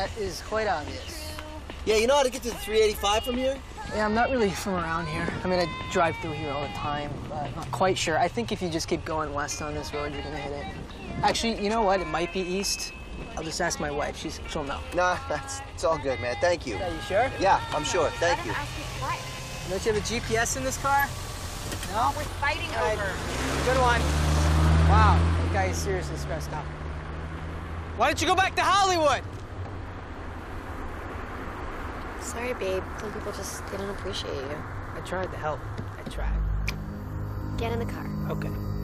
That is quite obvious. Yeah, you know how to get to the 385 from here? Yeah, I'm not really from around here. I mean, I drive through here all the time, but I'm not quite sure. I think if you just keep going west on this road, you're gonna hit it. Actually, you know what? It might be east. I'll just ask my wife. She'll know. Nah, it's all good, man. Thank you. Yeah, you sure? Yeah, I'm sure. Thank you. Don't you have a GPS in this car? No? We're fighting over. Good one. Wow, that guy is seriously stressed out. Why don't you go back to Hollywood? Sorry, babe. Some people just, they don't appreciate you. I tried to help. I tried. Get in the car. Okay.